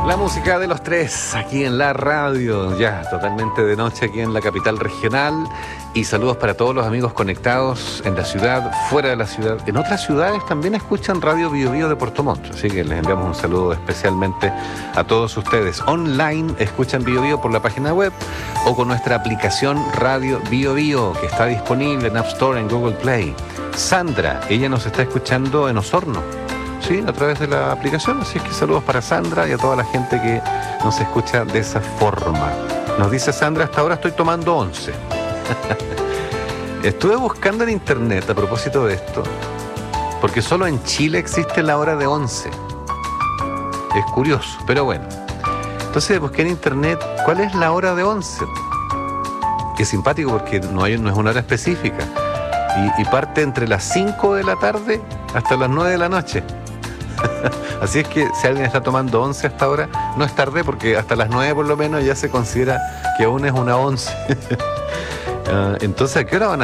La música de los tres aquí en la radio, ya totalmente de noche aquí en la capital regional. Y saludos para todos los amigos conectados en la ciudad, fuera de la ciudad. En otras ciudades también escuchan Radio Bio Bio de Puerto Montt, así que les enviamos un saludo especialmente a todos ustedes. Online escuchan Bio Bio por la página web o con nuestra aplicación Radio Bio Bio, que está disponible en App Store, en Google Play. Sandra, ella nos está escuchando en Osorno, sí, a través de la aplicación, así es que saludos para Sandra y a toda la gente que nos escucha de esa forma. Nos dice Sandra, hasta ahora estoy tomando 11. Estuve buscando en internet a propósito de esto, porque solo en Chile existe la hora de 11. Es curioso, pero bueno. Entonces busqué en internet cuál es la hora de 11. Que es simpático porque no es una hora específica. Y parte entre las 5 de la tarde hasta las 9 de la noche. Así es que si alguien está tomando 11 hasta ahora, no es tarde porque hasta las 9 por lo menos ya se considera que aún es una 11. Entonces, ¿a qué hora van a